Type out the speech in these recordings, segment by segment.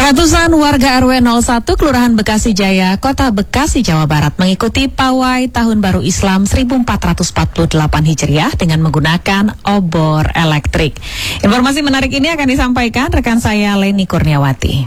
Ratusan warga RW 01 Kelurahan Bekasi Jaya, Kota Bekasi, Jawa Barat mengikuti pawai Tahun Baru Islam 1448 Hijriah dengan menggunakan obor elektrik. Informasi menarik ini akan disampaikan rekan saya Leni Kurniawati.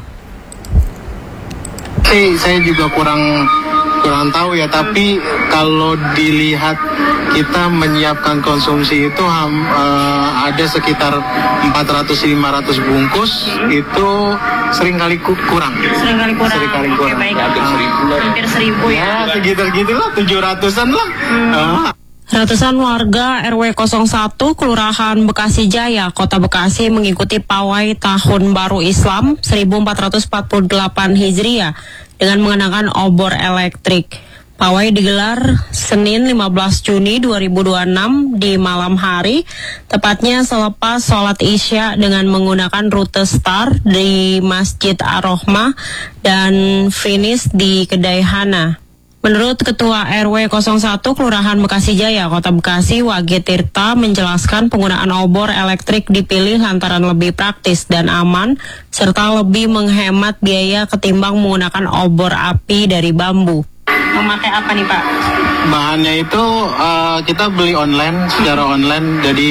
Saya juga kurang tahu ya, tapi kalau dilihat kita menyiapkan konsumsi itu ada sekitar 400-500 bungkus, itu seringkali kurang. Seringkali kurang. Baik. Hampir 1000 ya. Segitu lah, 700-an lah. Ratusan warga RW 01 Kelurahan Bekasi Jaya, Kota Bekasi mengikuti pawai Tahun Baru Islam 1448 Hijriah dengan mengenakan obor elektrik. Pawai digelar Senin 15 Juni 2026 di malam hari, tepatnya selepas sholat Isya dengan menggunakan rute start di Masjid Ar-Rohmah dan finish di Kedai Hana. Menurut Ketua RW 01 Kelurahan Bekasi Jaya, Kota Bekasi, Wage Tirta menjelaskan penggunaan obor elektrik dipilih lantaran lebih praktis dan aman, serta lebih menghemat biaya ketimbang menggunakan obor api dari bambu. Memakai apa nih Pak? Bahannya itu kita beli secara online, jadi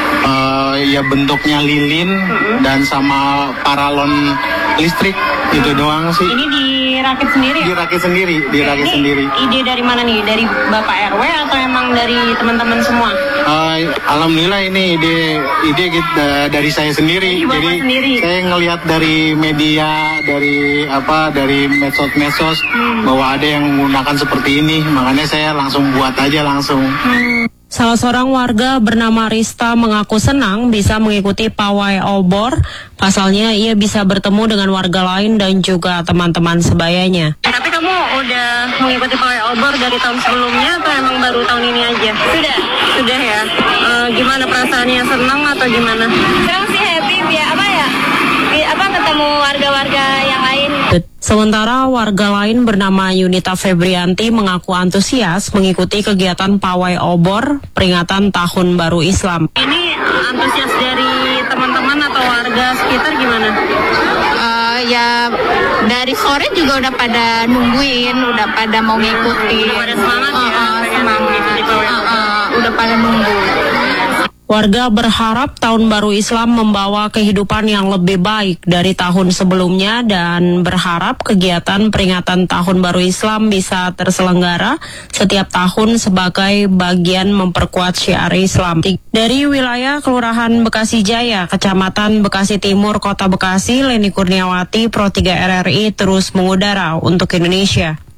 ya bentuknya lilin dan sama paralon listrik, itu doang sih. Ini dirakit sendiri ya? Dirakit sendiri. Ide dari mana nih? Dari Bapak RW atau emang dari teman-teman semua? Alhamdulillah ini ide dari saya sendiri. Jadi saya ngelihat dari media, dari medsos bahwa ada yang menggunakan seperti ini, makanya saya langsung buat aja langsung. Salah seorang warga bernama Rista mengaku senang bisa mengikuti pawai obor. Pasalnya ia bisa bertemu dengan warga lain dan juga teman-teman sebayanya. Tapi kamu udah mengikuti pawai obor dari tahun sebelumnya atau emang baru tahun ini aja? Sudah ya. Gimana perasaannya, senang atau gimana? Senang sih, happy ketemu warga-warga yang lain. Sementara warga lain bernama Yunita Febrianti mengaku antusias mengikuti kegiatan pawai obor peringatan Tahun Baru Islam. Ini antusias dari teman-teman atau warga sekitar gimana? Ya dari sore juga udah pada nungguin, udah pada mau ngikutin. Udah pada semangat ya? Udah pada nunggu. Warga berharap Tahun Baru Islam membawa kehidupan yang lebih baik dari tahun sebelumnya dan berharap kegiatan peringatan Tahun Baru Islam bisa terselenggara setiap tahun sebagai bagian memperkuat syiar Islam. Dari wilayah Kelurahan Bekasi Jaya, Kecamatan Bekasi Timur, Kota Bekasi, Leni Kurniawati, Pro 3 RRI terus mengudara untuk Indonesia.